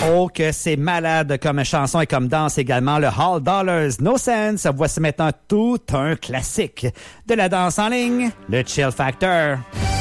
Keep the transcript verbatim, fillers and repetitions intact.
Oh, que c'est malade comme chanson et comme danse également, le Hall Dollars, No Sense. Voici maintenant tout un classique de la danse en ligne, le Chill Factor.